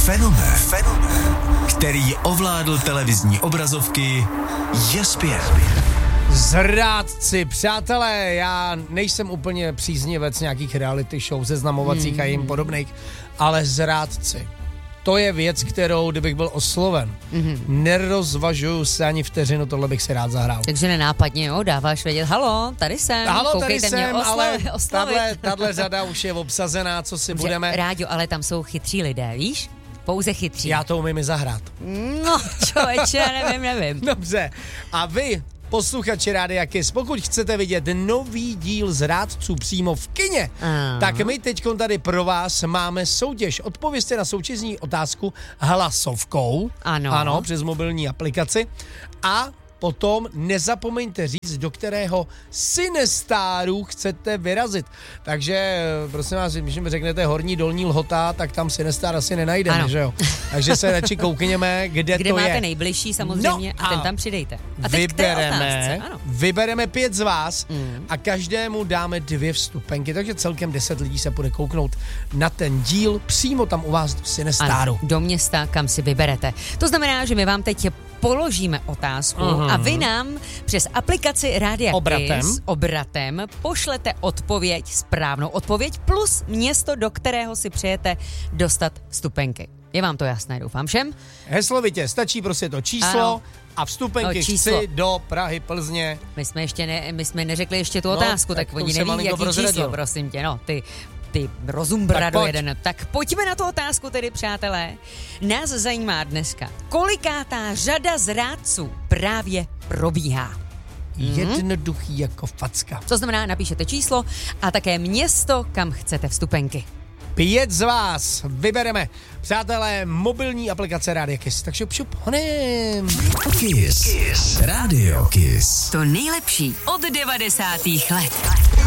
Fenomén, který ovládl televizní obrazovky, je zpět. Zrádci, přátelé, já nejsem úplně příznivec nějakých reality show, seznamovacích a jim podobných, ale zrádci. To je věc, kterou, kdybych byl osloven, nerozvažuju se ani vteřinu, tohle bych si rád zahrál. Takže nenápadně, jo, dáváš vědět, halo, tady jsem, koukejte mě, ale oslavit. tahle řada už je obsazená, co si budeme... Ráďo, ale tam jsou chytří lidé, víš? Pouze chytří. Já to umím i zahrát. No, člověče, nevím. Dobře, a vy, posluchači Rádia Kiss, pokud chcete vidět nový díl Zrádců přímo v kině, tak my teďkon tady pro vás máme soutěž. Odpovězte na soutěžní otázku hlasovkou. Ano, přes mobilní aplikaci. A potom nezapomeňte říct, do kterého Cinestáru chcete vyrazit. Takže, prosím vás, když mi řeknete Horní Dolní Lhota, tak tam Cinestar asi nenajdeme, že jo? Takže se radši koukněme, kde to je. Kde máte nejbližší samozřejmě a ten tam přidejte. A teď vybereme 5 z vás a každému dáme 2 vstupenky, takže celkem 10 lidí se bude kouknout na ten díl přímo tam u vás do Cinestáru. Do města, kam si vyberete. To znamená, že my vám teď položíme otázku a vy nám přes aplikaci Rádia Kiss obratem pošlete odpověď, správnou odpověď plus město, do kterého si přejete dostat vstupenky. Je vám to jasné, doufám všem? Heslovitě, stačí prostě to číslo a vstupenky chci do Prahy, Plzně. My jsme neřekli ještě tu otázku, tak oni neví, jaký číslo, prosím tě, ty rozumbrado jeden. Tak pojďme na tu otázku tedy, přátelé. Nás zajímá dneska, kolikátá řada zrádců právě probíhá. Jednoduchý jako facka. To znamená, napíšete číslo a také město, kam chcete vstupenky. 5 z vás vybereme. Přátelé, mobilní aplikace Rádia Kiss. Tak šup, honem. Kiss. Radio Kiss. To nejlepší od 90. let.